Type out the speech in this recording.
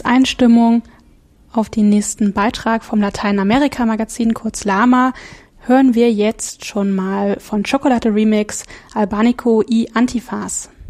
als Einstimmung auf den nächsten Beitrag vom Lateinamerika-Magazin, kurz LAMA, hören wir jetzt schon mal von Chocolate Remix Albanico y Antifas.